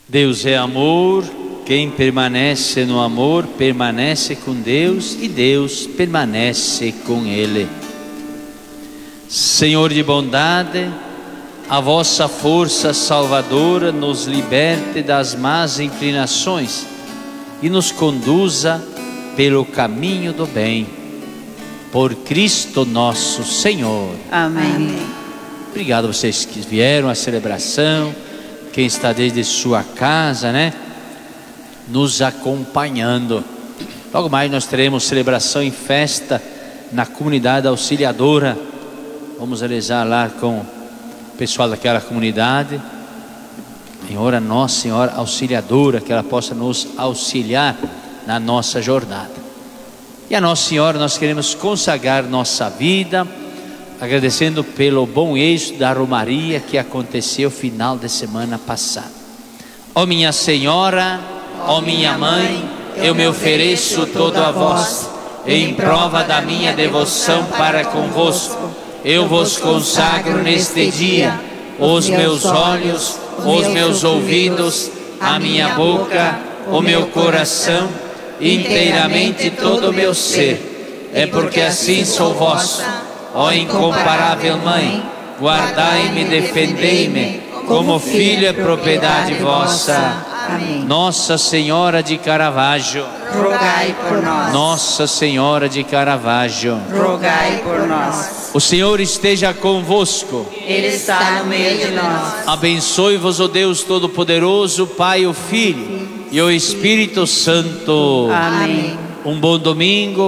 Deus é amor, quem permanece no amor permanece com Deus e Deus permanece com ele. Senhor de bondade, a vossa força salvadora nos liberte das más inclinações e nos conduza pelo caminho do bem. Por Cristo nosso Senhor. Amém. Obrigado a vocês que vieram à celebração, quem está desde sua casa, nos acompanhando. Logo mais nós teremos celebração e festa na comunidade auxiliadora. Vamos realizar lá com o pessoal daquela comunidade. Senhora, Nossa Senhora Auxiliadora, que ela possa nos auxiliar na nossa jornada. E a Nossa Senhora nós queremos consagrar nossa vida, agradecendo pelo bom êxito da romaria que aconteceu final de semana passada. Ó minha Senhora, ó minha Mãe, eu me ofereço todo a vós, em prova da minha devoção para convosco. Eu vos consagro neste dia os meus olhos, os meus ouvidos, a minha boca, o meu coração, inteiramente todo o meu ser. É porque assim sou vosso, ó incomparável Mãe, guardai-me e defendei-me, como filho é propriedade vossa. Amém. Nossa Senhora de Caravaggio, Rogai por nós. Nossa Senhora de Caravaggio. Rogai por nós. O Senhor esteja convosco. Ele está no meio de nós. Abençoe-vos o Deus Todo-Poderoso, Pai, o Filho e o Espírito Santo. Amém. Um bom domingo.